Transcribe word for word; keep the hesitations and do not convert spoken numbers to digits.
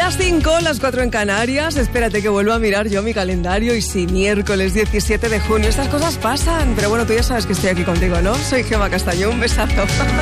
Las cinco, las cuatro en Canarias. Espérate que vuelva a mirar yo mi calendario. Y sí, miércoles diecisiete de junio. Estas cosas pasan. Pero bueno, tú ya sabes que estoy aquí contigo, ¿no? Soy Gemma Castañón. Un besazo.